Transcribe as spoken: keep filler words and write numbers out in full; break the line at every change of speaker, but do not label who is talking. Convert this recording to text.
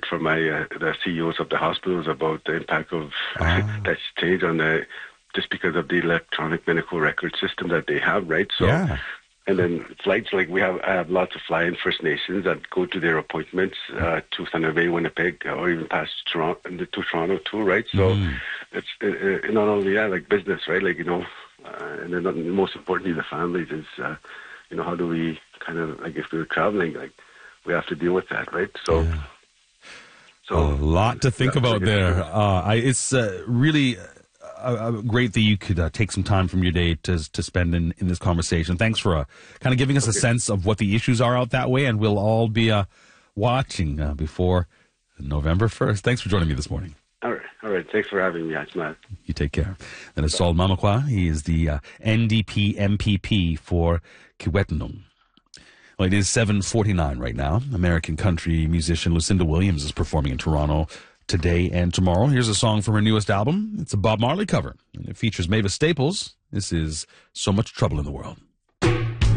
from my uh, the C E Os of the hospitals about the impact of
Ah.
that stage on the just because of the electronic medical record system that they have, right? So,
Yeah.
and then flights, like we have, I have lots of fly-in First Nations that go to their appointments uh, to Thunder Bay, Winnipeg, or even past Toronto, to Toronto too, right? So
Mm.
it's uh, uh, not only that, like business, right? Like, you know, uh, and then not- most importantly, the families is, uh, you know, how do we kind of, like if we're traveling, like we have to deal with that, right? So,
Yeah.
so
A lot to think
yeah,
about
like,
there. Uh, I, it's uh, really uh, uh, great that you could uh, take some time from your day to to spend in, in this conversation. Thanks for uh, kind of giving us a
Okay.
sense of what the issues are out that way, and we'll all be uh, watching uh, before November first. Thanks for joining me this morning.
All right, all right. Thanks for having me, Asma.
You take care. That is Saul Mamakwa. He is the uh, N D P M P P for Kiiwetinoong. Well, it is seven forty-nine right now. American country musician Lucinda Williams is performing in Toronto today and tomorrow. Here's a song from her newest album. It's a Bob Marley cover, and it features Mavis Staples. This is So Much Trouble in the World.